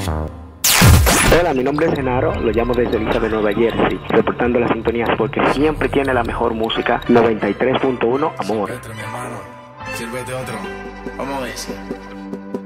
Hola, mi nombre es Genaro, lo llamo desde Elizabeth, Nueva Jersey, reportando las sintonías porque siempre tiene la mejor música, 93.1 Amor. Sírvete otro, mi hermano. Sírvete otro. Vamos a ver.